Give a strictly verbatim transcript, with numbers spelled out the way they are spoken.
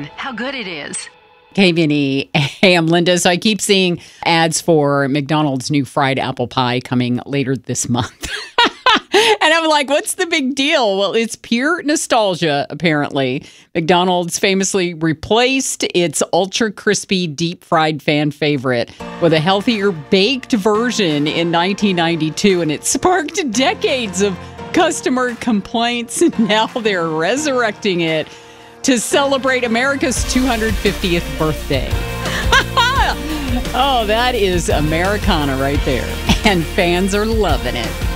how good it is. K V N E. Hey, I'm Linda. So I keep seeing ads for McDonald's new fried apple pie coming later this month. And I'm like, what's the big deal? Well, it's pure nostalgia, apparently. McDonald's famously replaced its ultra crispy deep fried fan favorite with a healthier baked version in nineteen ninety-two. And it sparked decades of customer complaints. And now they're resurrecting it to celebrate America's two hundred fiftieth birthday. Oh, that is Americana right there. And fans are loving it.